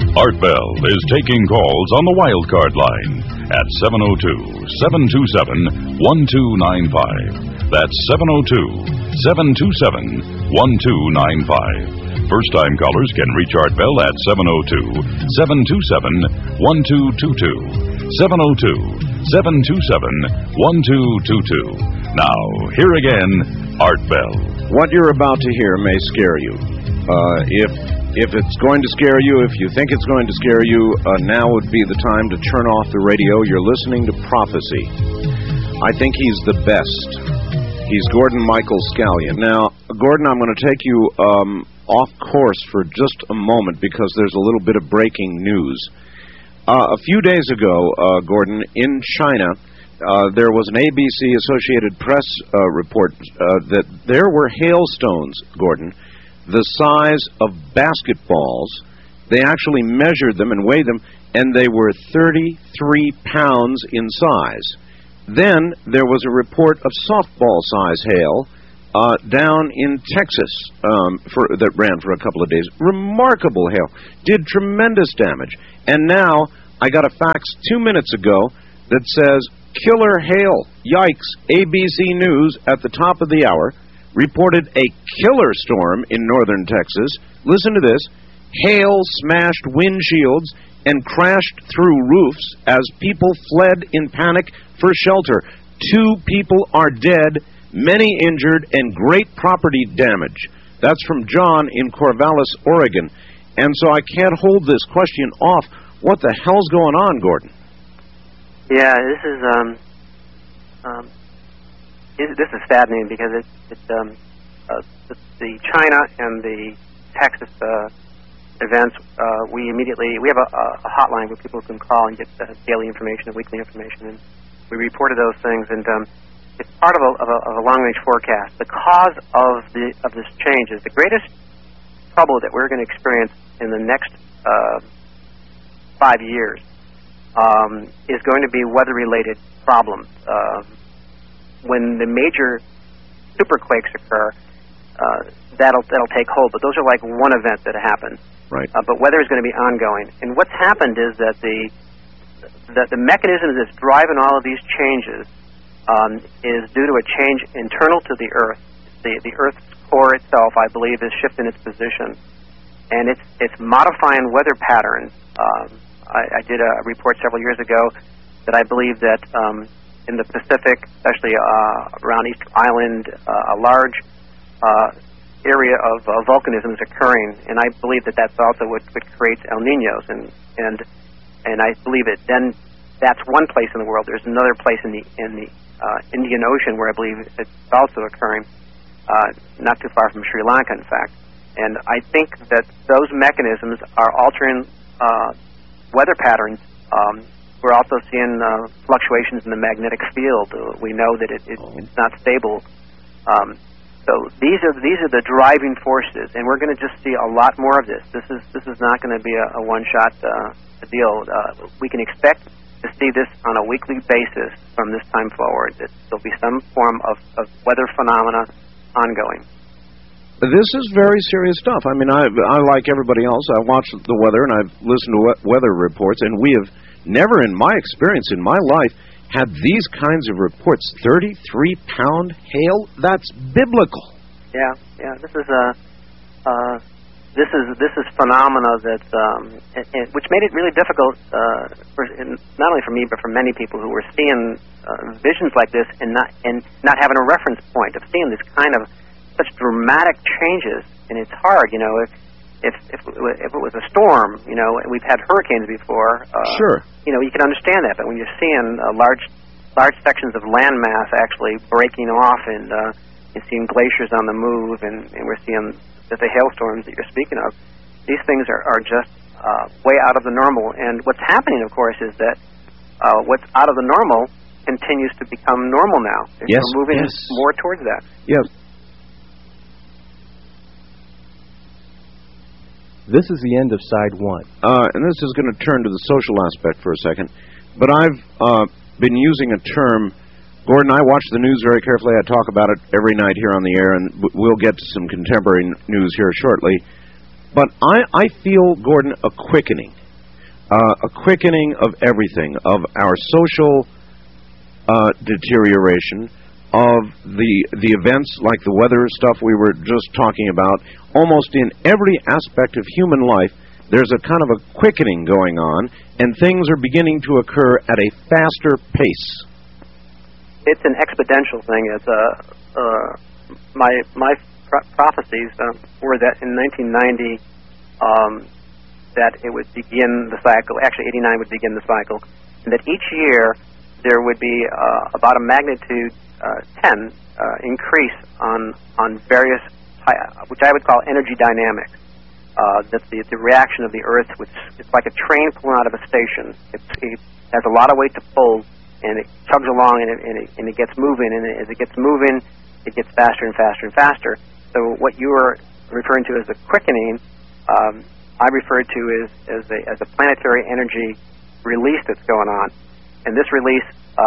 Art Bell is taking calls on the Wildcard line at 702-727-1295. That's 702-727-1295. First-time callers can reach Art Bell at 702-727-1222. 702-727-1222. Now, here again, Art Bell. What you're about to hear may scare you. If it's going to scare you, if you think it's going to scare you, now would be the time to turn off the radio. You're listening to Prophecy. I think he's the best. He's Gordon Michael Scallion. Now, Gordon, I'm going to take you off course for just a moment because there's a little bit of breaking news. A few days ago, Gordon, in China, there was an ABC Associated Press report that there were hailstones, Gordon, the size of basketballs. They actually measured them and weighed them, and they were 33 pounds in size. Then there was a report of softball-size hail down in Texas that ran for a couple of days. Remarkable hail. Did tremendous damage. And now I got a fax 2 minutes ago that says, killer hail. Yikes. ABC News at the top of the hour reported a killer storm in northern Texas. Listen to this. Hail smashed windshields and crashed through roofs as people fled in panic for shelter. 2 people are dead, many injured, and great property damage. That's from John in Corvallis, Oregon. And so I can't hold this question off. What the hell's going on, Gordon? Yeah, this is saddening because the China and the Texas events. We have a hotline where people can call and get daily information and weekly information, and we reported those things. And it's part of a long-range forecast. The cause of this change is the greatest trouble that we're going to experience in the next 5 years. Is going to be weather-related problems. When the major superquakes occur, that'll take hold. But those are like one event that happens. Right. But weather is going to be ongoing. And what's happened is that the mechanism that's driving all of these changes is due to a change internal to the Earth. The Earth's core itself, I believe, is shifting its position, and it's modifying weather patterns. I did a report several years ago that I believe that in the Pacific, especially around Easter Island, a large area of volcanism is occurring, and I believe that that's also what creates El Niños, and I believe it. Then that's one place in the world. There's another place in the Indian Ocean where I believe it's also occurring, not too far from Sri Lanka, in fact. And I think that those mechanisms are altering weather patterns. We're also seeing fluctuations in the magnetic field. We know that it's not stable. So these are the driving forces, and we're going to just see a lot more of this. This is not going to be a one-shot deal. We can expect to see this on a weekly basis from this time forward. There'll be some form of weather phenomena ongoing. This is very serious stuff. I mean, I like everybody else. I watch the weather, and I've listened to weather reports, and we have never, in my experience, in my life, had these kinds of reports. 33-pound hail? That's biblical. Yeah. This is phenomena that's which made it really difficult, not only for me but for many people who were seeing visions like this and not having a reference point of seeing this kind of such dramatic changes. And it's hard, you know, if it was a storm, you know, and we've had hurricanes before. Sure. You know, you can understand that, but when you're seeing large sections of landmass actually breaking off, and you're seeing glaciers on the move, and we're seeing that the hailstorms that you're speaking of, these things are just way out of the normal. And what's happening, of course, is that what's out of the normal continues to become normal now. Yes. We're moving more towards that. Yes. This is the end of side one. And this is going to turn to the social aspect for a second. But I've been using a term. Gordon, I watch the news very carefully. I talk about it every night here on the air, and we'll get to some contemporary news here shortly. But I feel, Gordon, a quickening. a quickening of everything, of our social deterioration, of the events like the weather stuff we were just talking about. Almost in every aspect of human life, there's a kind of a quickening going on, and things are beginning to occur at a faster pace. It's an exponential thing. It's my prophecies were that in 1990 that it would begin the cycle. Actually, 89 would begin the cycle, and that each year there would be about a magnitude 10 increase on various, which I would call energy dynamics. That the reaction of the Earth, which it's like a train pulling out of a station. It has a lot of weight to pull, and it chugs along, and it gets moving. And as it gets moving, it gets faster and faster and faster. So what you were referring to as the quickening, I referred to as a planetary energy release that's going on. And this release,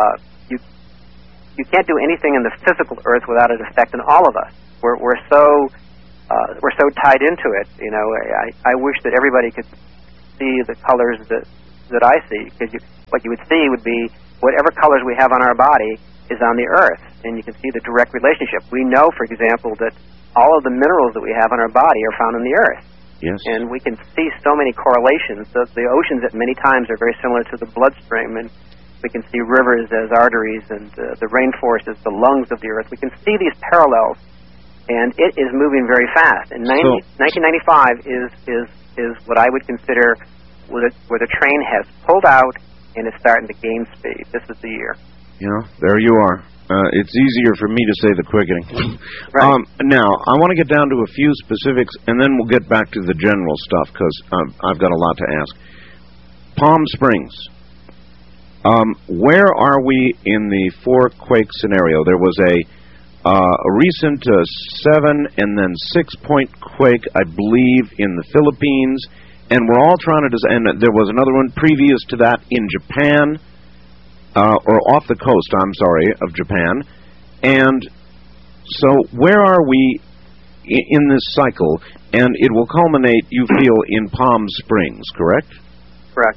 you can't do anything in the physical Earth without it affecting all of us. We're so tied into it. You know, I wish that everybody could see the colors that I see, because what you would see would be whatever colors we have on our body is on the Earth, and you can see the direct relationship. We know, for example, that all of the minerals that we have on our body are found in the Earth. Yes. And we can see so many correlations. The oceans at many times are very similar to the bloodstream, and we can see rivers as arteries, and the rainforest as the lungs of the Earth. We can see these parallels, and it is moving very fast. And 1995 is what I would consider where the train has pulled out and is starting to gain speed. This is the year. Yeah, there you are. It's easier for me to say the quickening. Right. Now, I want to get down to a few specifics, and then we'll get back to the general stuff, because I've got a lot to ask. Palm Springs. Where are we in the 4-quake scenario? There was a recent 7 and then 6-point quake, I believe, in the Philippines, and we're all trying to and there was another one previous to that in Japan, or off the coast, I'm sorry, of Japan. And so where are we in this cycle? And it will culminate, you feel, in Palm Springs, correct? Correct.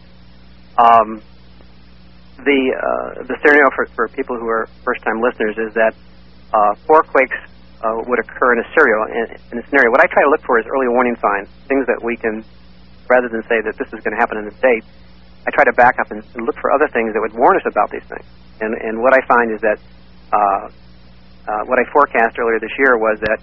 The scenario for people who are first-time listeners is that 4 quakes would occur in a scenario. What I try to look for is early warning signs, things that we can, rather than say that this is going to happen in a date, I try to back up and look for other things that would warn us about these things. And what I find is that what I forecast earlier this year was that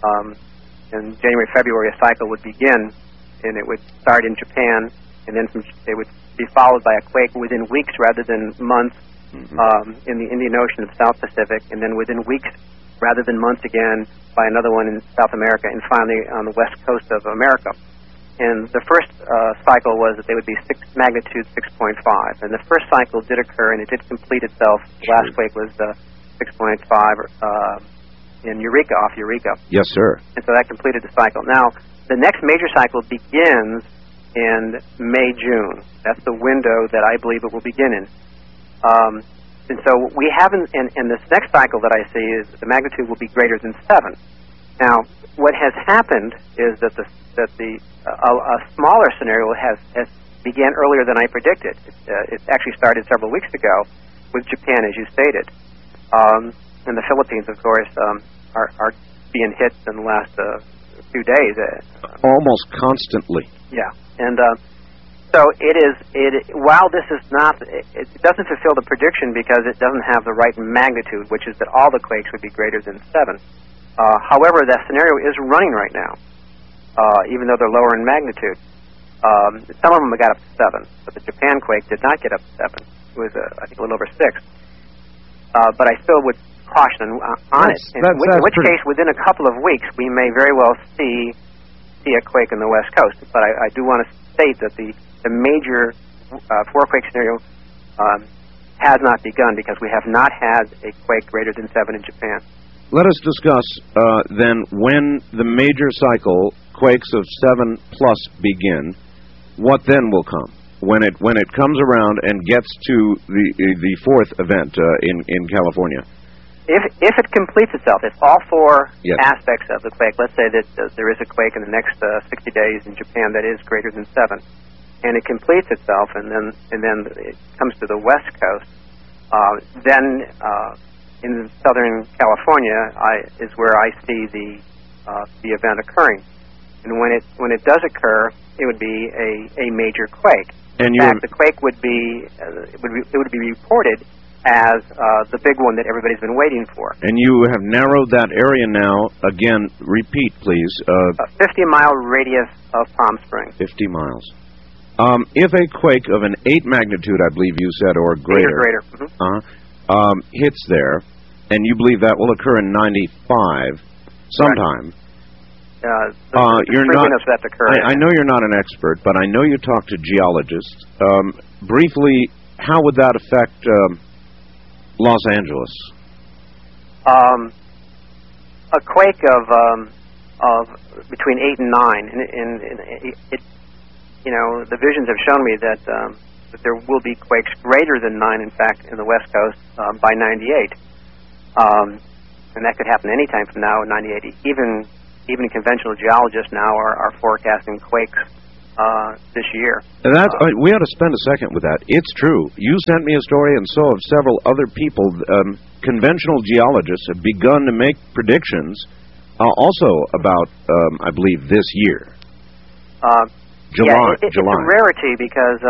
in January, February, a cycle would begin, and it would start in Japan, and then it would be followed by a quake within weeks rather than months in the Indian Ocean of South Pacific, and then within weeks rather than months again by another one in South America, and finally on the west coast of America. And the first cycle was that they would be magnitude 6.5. And the first cycle did occur, and it did complete itself. The last quake was 6.5 in Eureka, off Eureka. Yes, sir. And so that completed the cycle. Now, the next major cycle begins in May, June. That's the window that I believe it will begin in. And so we haven't, and this next cycle that I see is the magnitude will be greater than 7. Now, what has happened is that a smaller scenario has began earlier than I predicted. It actually started several weeks ago with Japan, as you stated. And the Philippines, of course, are being hit in the last few days. Almost constantly. Yeah, and so while this is not, it doesn't fulfill the prediction because it doesn't have the right magnitude, which is that all the quakes would be greater than 7. However, that scenario is running right now, even though they're lower in magnitude. Some of them got up to 7, but the Japan quake did not get up to 7. It was, I think, a little over 6. But I still would caution on it. In which case, within a couple of weeks, we may very well see a quake in the West Coast. But I do want to state that the major 4-quake scenario has not begun because we have not had a quake greater than 7 in Japan. Let us discuss, then, when the major cycle, quakes of 7+ begin, what then will come? When it comes around and gets to the 4th event in California? If it completes itself, if all 4 aspects of the quake, let's say that there is a quake in the next 60 days in Japan that is greater than 7, and it completes itself, and then it comes to the west coast. Then in Southern California is where I see the event occurring. And when it does occur, it would be a major quake. And in fact, the quake would be reported as the big one that everybody's been waiting for. And you have narrowed that area now. Again, repeat, please. A 50-mile radius of Palm Springs. 50 miles. If a quake of an 8 magnitude, I believe you said, or greater, hits there, and you believe that will occur in 95 sometime. You're not. That to occur. I know you're not an expert, but I know you talk to geologists. Briefly, how would that affect Los Angeles? A quake of between 8 and 9, and it, the visions have shown me that there will be quakes greater than 9, in fact, in the West Coast by 98, and that could happen any time from now in 98. Even conventional geologists now are forecasting quakes this year. And we ought to spend a second with that. It's true. You sent me a story, and so have several other people. Conventional geologists have begun to make predictions also about, I believe, this year. July. It's a rarity because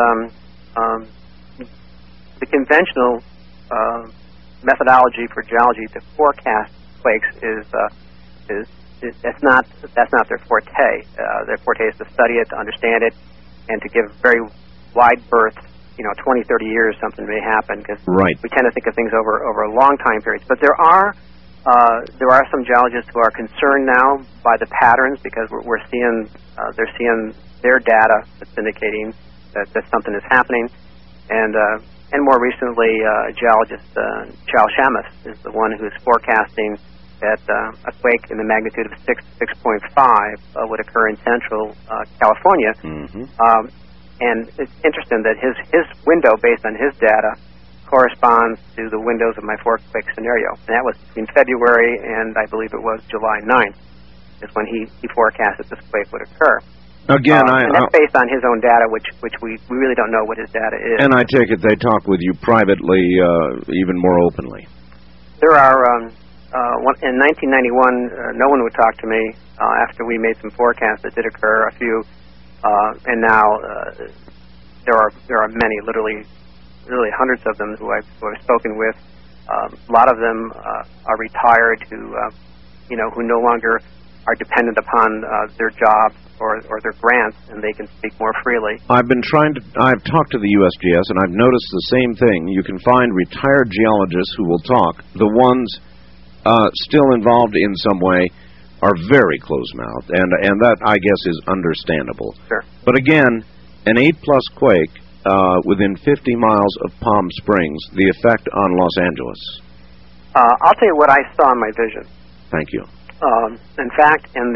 the conventional methodology for geology to forecast quakes that's not their forte. Their forte is to study it, to understand it, and to give very wide berth. 20, 30 years, something may happen, because we tend to think of things over a long time periods. But there are some geologists who are concerned now by the patterns, because we're seeing they're seeing their data that's indicating that something is happening, and more recently, geologist Charles Shamus is the one who's forecasting that a quake in the magnitude of 6.5 would occur in central California. Mm-hmm. And it's interesting that his window, based on his data, corresponds to the windows of my four-quake scenario. And that was between February and I believe it was July 9th is when he forecast that this quake would occur. Again, and that's based on his own data, which we really don't know what his data is. And I take it they talk with you privately, even more openly. There are... in 1991, no one would talk to me after we made some forecasts that did occur, a few, and now there are many, literally hundreds of them who I've spoken with. A lot of them are retired, who no longer are dependent upon their jobs or their grants, and they can speak more freely. I've talked to the USGS, and I've noticed the same thing. You can find retired geologists who will talk. The ones still involved in some way are very close-mouthed, and that, I guess, is understandable. Sure. But again, an 8+ quake within 50 miles of Palm Springs, the effect on Los Angeles. I'll tell you what I saw in my vision. Thank you. In fact, in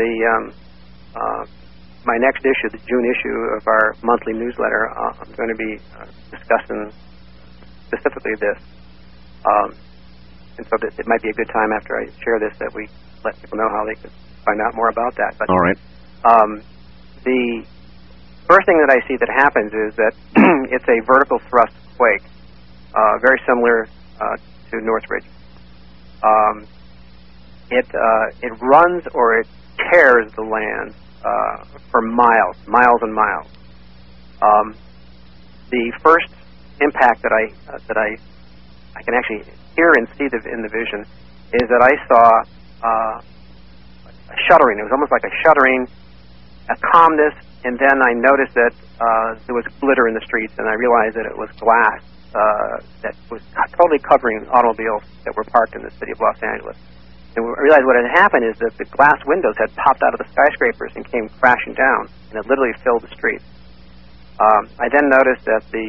my next issue, the June issue of our monthly newsletter, I'm going to be discussing specifically this. And so it might be a good time after I share this that we let people know how they can find out more about that. But, all right. The first thing that I see that happens is that it's a vertical thrust quake, very similar to Northridge. It runs or it tears the land for miles and miles. The first impact that I can actually hear and see in the vision is that I saw a shuddering. It was almost like a shuddering, a calmness, and then I noticed that there was glitter in the streets, and I realized that it was glass that was totally covering automobiles that were parked in the city of Los Angeles. And I realized what had happened is that the glass windows had popped out of the skyscrapers and came crashing down, and it literally filled the streets. I then noticed that the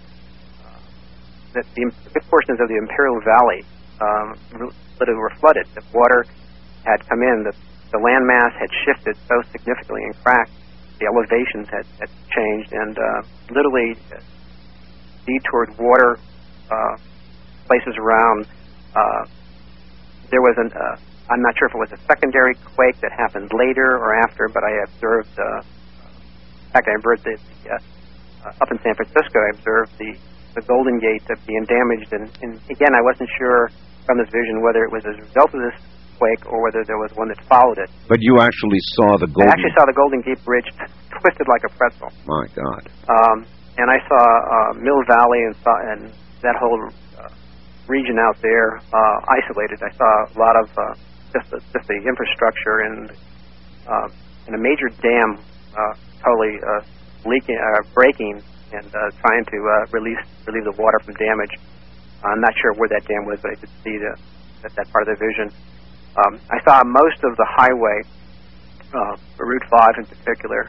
big portions of the Imperial Valley literally were flooded. The water had come in. The landmass had shifted so significantly and cracked. The elevations had changed, and literally detoured water places around. There was I'm not sure if it was a secondary quake that happened later or after, but I observed, in fact, I observed up in San Francisco, I observed the Golden Gate being damaged, and again, I wasn't sure from this vision whether it was as a result of this quake or whether there was one that followed it. But you actually saw the Golden... I actually saw the Golden Gate Bridge twisted like a pretzel. My God. And I saw Mill Valley and that whole region out there isolated. I saw a lot of just the infrastructure and a major dam totally leaking, breaking, and trying to relieve the water from damage. I'm not sure where that dam was, but I could see that part of the vision. I saw most of the highway, Route 5 in particular,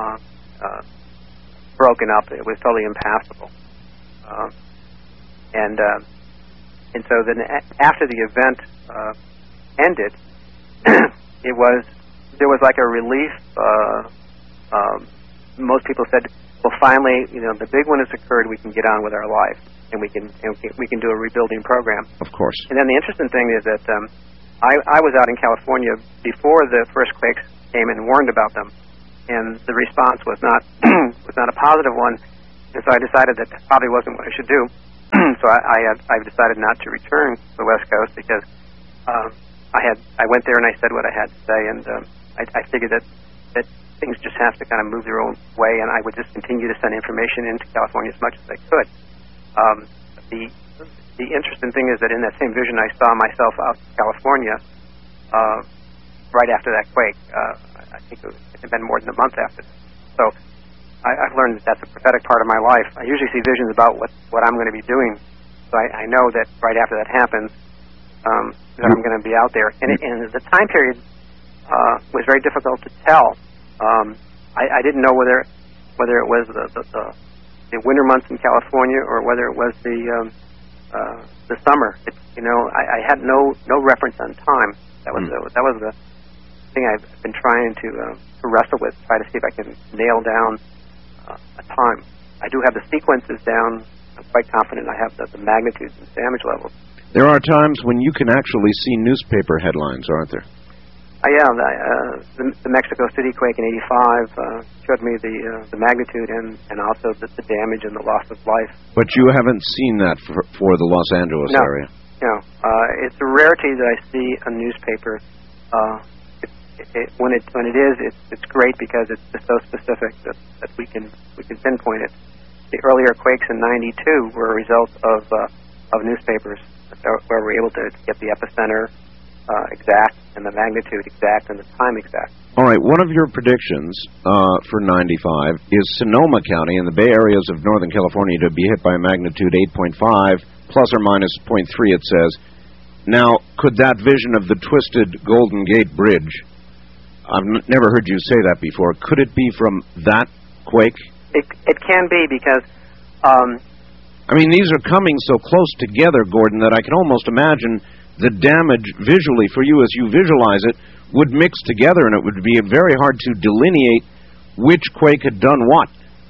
broken up. It was totally impassable. And so then after the event ended, there was like a relief. Most people said, well, finally, the big one has occurred. We can get on with our life, and we can do a rebuilding program. Of course. And then the interesting thing is that I was out in California before the first quakes came and warned about them, and the response was not a positive one. And so I decided that probably wasn't what I should do. So I've decided not to return to the West Coast because I went there and I said what I had to say, and I figured that things just have to kind of move their own way, and I would just continue to send information into California as much as I could. The interesting thing is that in that same vision, I saw myself out in California right after that quake. I think it had been more than a month after that. So I've learned that that's a prophetic part of my life. I usually see visions about what I'm going to be doing, so I know that right after that happens, that I'm going to be out there. And the time period was very difficult to tell. I didn't know whether it was the winter months in California or whether it was the summer. I had no reference on time. That was the thing I've been trying to wrestle with, try to see if I can nail down a time. I do have the sequences down. I'm quite confident I have the magnitudes and damage levels. There are times when you can actually see newspaper headlines, aren't there? The Mexico City quake in '85 showed me the magnitude and also the damage and the loss of life. But you haven't seen that for the Los Angeles area? No. It's a rarity that I see a newspaper. When it is, it's great because it's just so specific that we can pinpoint it. The earlier quakes in '92 were a result of newspapers, where we're able to get the epicenter exact and the magnitude exact and the time exact. All right, one of your predictions for 95 is Sonoma County in the Bay Areas of Northern California to be hit by a magnitude 8.5 plus or minus 0.3, it says. Now, could that vision of the twisted Golden Gate Bridge, I've never heard you say that before, could it be from that quake? It can be because... I mean, these are coming so close together, Gordon, that I can almost imagine the damage visually for you as you visualize it would mix together, and it would be very hard to delineate which quake had done what.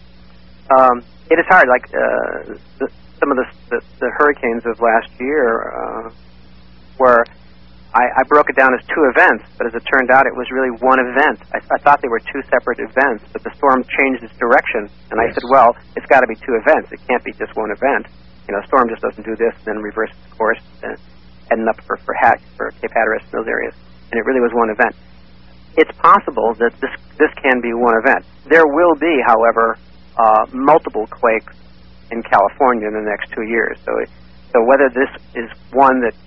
It is hard. Like some of the hurricanes of last year, where I broke it down as two events, but as it turned out, it was really one event. I thought they were two separate events, but the storm changed its direction, and I said, well, it's got to be two events. It can't be just one event. A storm just doesn't do this and then reverse its course, heading up for Cape Hatteras and those areas, and it really was one event. It's possible that this can be one event. There will be, however, multiple quakes in California in the next 2 years. So whether this is one that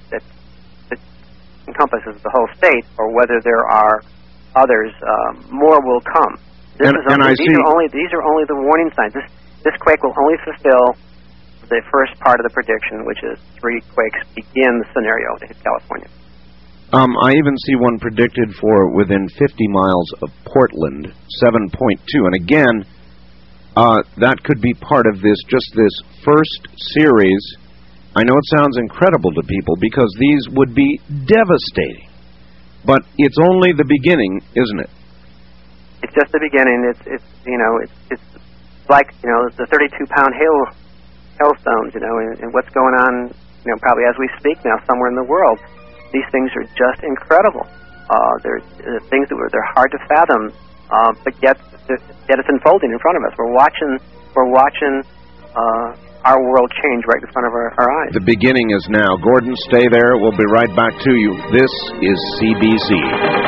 encompasses the whole state, or whether there are others, more will come. These are only the warning signs. This quake will only fulfill the first part of the prediction, which is 3 quakes begin the scenario to hit California. I even see one predicted for within 50 miles of Portland, 7.2. And again, that could be part of this first series. I know it sounds incredible to people because these would be devastating. But it's only the beginning, isn't it? It's just the beginning. It's like, the 32-pound hailstones, and what's going on, probably as we speak now somewhere in the world. These things are just incredible. They're things they're hard to fathom. but yet it's unfolding in front of us. We're watching our world change right in front of our eyes. The beginning is now. Gordon, stay there. We'll be right back to you. This is CBC.